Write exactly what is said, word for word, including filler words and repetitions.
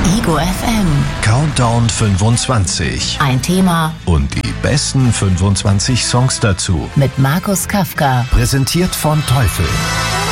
Ego F M. Countdown fünfundzwanzig. Ein Thema Und die besten fünfundzwanzig Songs dazu. mit Markus Kafka. Präsentiert von Teufel.